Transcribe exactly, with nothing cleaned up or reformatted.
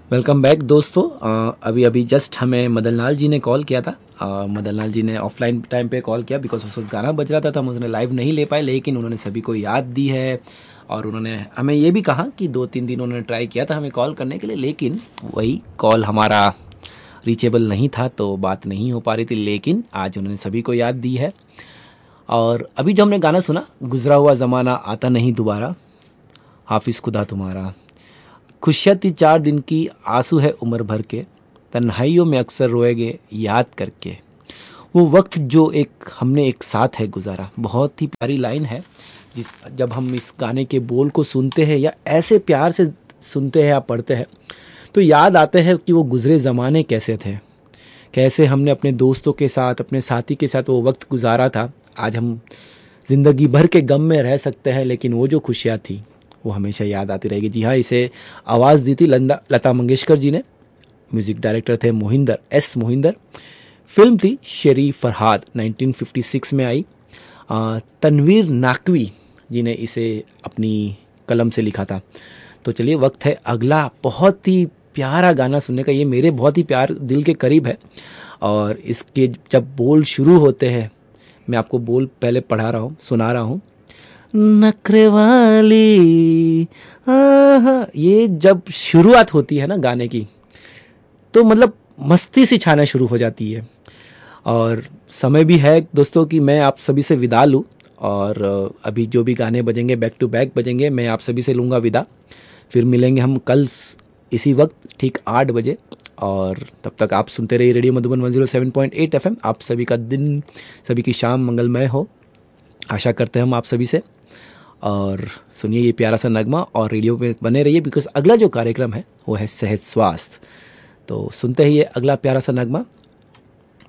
Welcome back दोस्तों। अ, अभी अभी जस्ट हमें मदन लाल जी ने कॉल किया था। अ, मदन लाल जी ने ऑफलाइन टाइम पे कॉल किया बिकॉज उस वक्त गाना बज रहा था, तो हम उसने लाइव नहीं ले पाए, लेकिन उन्होंने सभी को याद दी है और उन्होंने हमें ये भी कहा कि दो तीन दिन उन्होंने ट्राई किया था हमें कॉल करने के लिए, लेकिन वही कॉल हमारा रीचेबल नहीं था तो बात नहीं हो पा रही थी। लेकिन आज उन्होंने सभी को याद दी है। और अभी जो हमने गाना सुना, गुजरा हुआ ज़माना आता नहीं दोबारा, हाफिज़ खुदा तुम्हारा, खुशियाँ थी चार दिन की, आंसू है उम्र भर के, तन्हाइयों में अक्सर रोएंगे याद करके, वो वक्त जो एक हमने एक साथ है गुजारा। बहुत ही प्यारी लाइन है। जिस जब हम इस गाने के बोल को सुनते हैं या ऐसे प्यार से सुनते हैं या पढ़ते हैं तो याद आते हैं कि वो गुजरे ज़माने कैसे थे, कैसे हमने अपने दोस्तों के साथ, अपने साथी के साथ वो वक्त गुजारा था। आज हम ज़िंदगी भर के गम में रह सकते हैं, लेकिन वो जो खुशियाँ थी वो हमेशा याद आती रहेगी। जी हाँ, इसे आवाज़ दी थी लंदा लता मंगेशकर जी ने, म्यूज़िक डायरेक्टर थे मोहिंदर एस मोहिंदर। फिल्म थी शेरी फरहाद, नाइनटीन फिफ्टी सिक्स में आई। आ, तनवीर नाकवी जी ने इसे अपनी कलम से लिखा था। तो चलिए, वक्त है अगला बहुत ही प्यारा गाना सुनने का। ये मेरे बहुत ही प्यार दिल के करीब है और इसके जब बोल शुरू होते हैं, मैं आपको बोल पहले पढ़ा रहा हूँ, सुना रहा हूँ। नखरे वाली, आहा, ये जब शुरुआत होती है ना गाने की, तो मतलब मस्ती सी छाना शुरू हो जाती है। और समय भी है दोस्तों कि मैं आप सभी से विदा लूँ। और अभी जो भी गाने बजेंगे बैक टू बैक बजेंगे, मैं आप सभी से लूँगा विदा। फिर मिलेंगे हम कल इसी वक्त ठीक आठ बजे। और तब तक आप सुनते रहिए radio Madhuban one zero seven point eight F M. आप सभी का दिन, सभी की शाम मंगलमय हो, आशा करते हैं हम आप सभी से। और सुनिए ये प्यारा सा नगमा और रेडियो पे बने रहिए, बिकॉज अगला जो कार्यक्रम है वो है सेहत स्वास्थ्य। तो सुनते ही ये अगला प्यारा सा नगमा